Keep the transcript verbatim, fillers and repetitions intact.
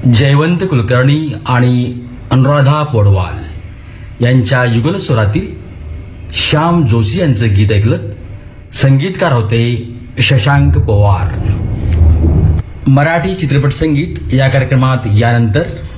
जयवंत कुलकर्णी आणि अनुराधा पौडवाल यांच्या युगल स्वरातील श्याम जोशी यांचं गीत ऐकलं. संगीतकार होते शशांक पवार. मराठी चित्रपट संगीत या कार्यक्रमात यानंतर